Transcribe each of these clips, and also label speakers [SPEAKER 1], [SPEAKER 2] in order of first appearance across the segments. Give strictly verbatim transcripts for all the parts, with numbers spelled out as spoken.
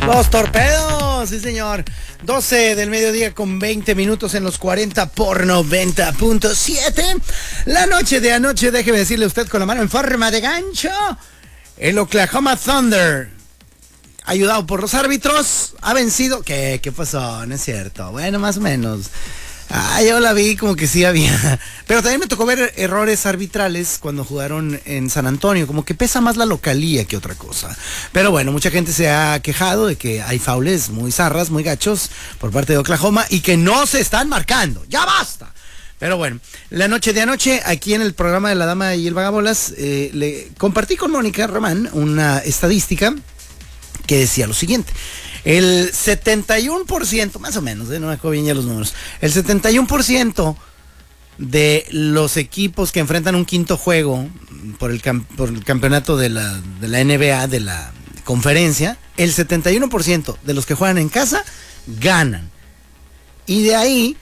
[SPEAKER 1] Los torpedos, sí señor. doce del mediodía con veinte minutos en los cuarenta por noventa punto siete. La noche de anoche, déjeme decirle a usted con la mano en forma de gancho. El Oklahoma Thunder, ayudado por los árbitros, ha vencido. ¿Qué, qué pasó? No es cierto. Bueno, más o menos. Ah, yo la vi como que sí había. Pero también me tocó ver errores arbitrales cuando jugaron en San Antonio. Como que pesa más la localía que otra cosa. Pero bueno, mucha gente se ha quejado de que hay faules muy zarras, muy gachos por parte de Oklahoma y que no se están marcando. ¡Ya basta! Pero bueno, la noche de anoche, aquí en el programa de La Dama y el Vagabolas, eh, le compartí con Mónica Román una estadística que decía lo siguiente. El setenta y uno por ciento, más o menos, ¿eh? No me acuerdo bien ya los números, el setenta y uno por ciento de los equipos que enfrentan un quinto juego por el, cam- por el campeonato de la, de la N B A, de la conferencia, el setenta y uno por ciento de los que juegan en casa ganan. Y de ahí,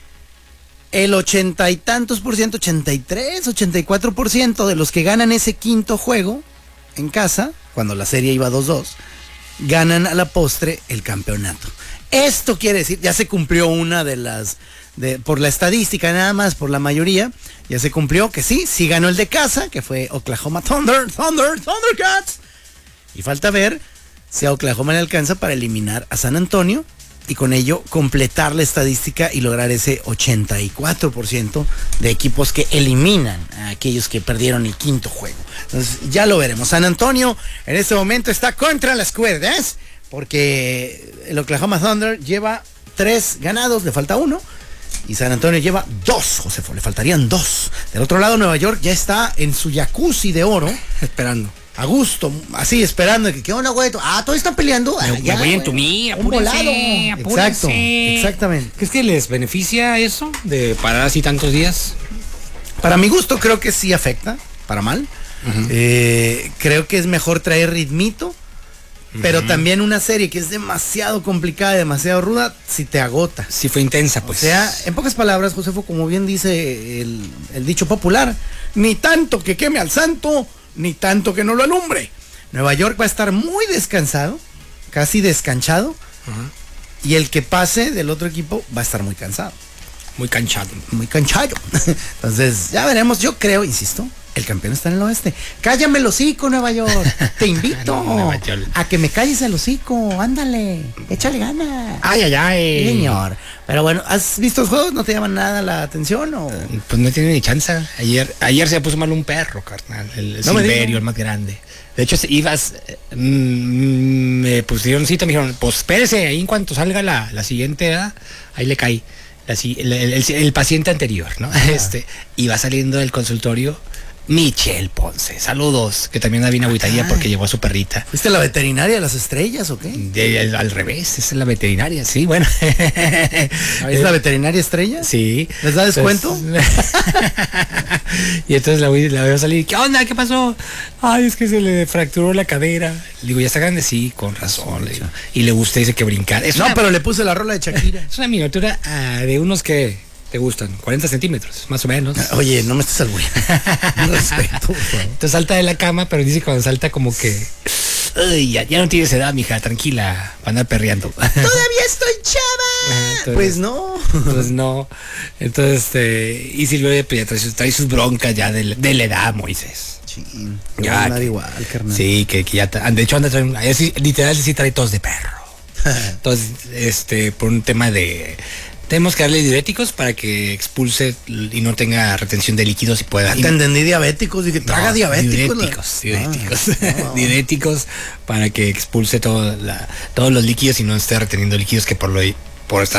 [SPEAKER 1] el ochenta y tantos por ciento, ochenta y tres, ochenta y cuatro por ciento de los que ganan ese quinto juego en casa, cuando la serie iba dos dos, ganan a la postre el campeonato. Esto quiere decir, ya se cumplió una de las, de, por la estadística nada más, por la mayoría, ya se cumplió que sí, sí ganó el de casa, que fue Oklahoma Thunder, Thunder, Thundercats. Y falta ver si a Oklahoma le alcanza para eliminar a San Antonio y con ello completar la estadística y lograr ese ochenta y cuatro por ciento de equipos que eliminan a aquellos que perdieron el quinto juego. Entonces ya lo veremos. San Antonio en este momento está contra las cuerdas porque el Oklahoma Thunder lleva tres ganados, le falta uno, y San Antonio lleva dos, Josefo, le faltarían dos. Del otro lado, Nueva York ya está en su jacuzzi de oro esperando. A gusto, así esperando que qué onda, güey. Ah, todos están peleando.
[SPEAKER 2] Me,
[SPEAKER 1] ya,
[SPEAKER 2] me voy en tu mí,
[SPEAKER 1] apúrense, Exacto, exactamente.
[SPEAKER 2] ¿Crees que les beneficia eso de parar así tantos días?
[SPEAKER 1] Para mi gusto creo que sí afecta, para mal. Uh-huh. Eh, creo que es mejor traer ritmito, uh-huh. pero también una serie que es demasiado complicada, demasiado ruda, si te agota.
[SPEAKER 2] Si fue intensa, pues.
[SPEAKER 1] O sea, en pocas palabras, Josefo, como bien dice el, el dicho popular, ni tanto que queme al santo, ni tanto que no lo alumbre. Nueva York va a estar muy descansado, casi descanchado, uh-huh. y el que pase del otro equipo va a estar muy cansado.
[SPEAKER 2] Muy canchado.
[SPEAKER 1] Muy canchado. Entonces, ya veremos. Yo creo, insisto, el campeón está en el oeste. Cállame el hocico, Nueva York. Te invito no, a que me calles el hocico. Ándale, échale ganas.
[SPEAKER 2] Ay, ay, ay.
[SPEAKER 1] Señor. Pero bueno, ¿has visto los juegos? ¿No te llaman nada la atención? O?
[SPEAKER 2] Pues no tiene ni chance. Ayer, ayer se puso mal un perro, carnal. El, el no Silverio, el más grande. De hecho, ibas, mmm, me pusieron cita, me dijeron, pues espérese, ahí en cuanto salga la, la siguiente edad, ahí le caí. La, el, el, el, el paciente anterior, ¿no? Ah. Este, iba saliendo del consultorio Michelle Ponce, saludos, que también vino agüitadilla porque llevó a su perrita.
[SPEAKER 1] ¿Fuiste la veterinaria de las estrellas o qué?
[SPEAKER 2] De, de, al revés, esa es la veterinaria, sí, bueno.
[SPEAKER 1] ¿Es la veterinaria estrella?
[SPEAKER 2] Sí.
[SPEAKER 1] ¿Les da descuento?
[SPEAKER 2] Entonces, y entonces la, la veo salir, ¿qué onda? ¿Qué pasó? Ay, es que se le fracturó la cadera. Le digo, ¿ya está grande? Sí, con razón. Le digo. Y le gusta, dice que brincar. Es
[SPEAKER 1] no,
[SPEAKER 2] una,
[SPEAKER 1] pero le puse la rola de Shakira.
[SPEAKER 2] Es una miniatura uh, de unos que... te gustan, cuarenta centímetros, más o menos.
[SPEAKER 1] Oye, no me estés albureando. Respeto.
[SPEAKER 2] Entonces salta de la cama, pero dice que cuando salta como que... Ay, ya, ya no tienes edad, mija, tranquila, va a andar perreando.
[SPEAKER 1] Todavía estoy chava. Entonces, pues no.
[SPEAKER 2] Pues no. Entonces, este... Y Silvio pues, ya trae, trae sus broncas ya de, de la edad, Moisés.
[SPEAKER 1] Sí. Ya, nada igual, carnal.
[SPEAKER 2] Sí, que, que ya... De hecho, anda trae, sí, literal, sí trae tos de perro. Entonces, este, por un tema de... Tenemos que darle diuréticos para que expulse y no tenga retención de líquidos y pueda...
[SPEAKER 1] Te entendí diabéticos, dije, traga no, diabéticos.
[SPEAKER 2] Diuréticos, diuréticos, ah, no, no. diuréticos para que expulse todo la, todos los líquidos y no esté reteniendo líquidos que por lo por estar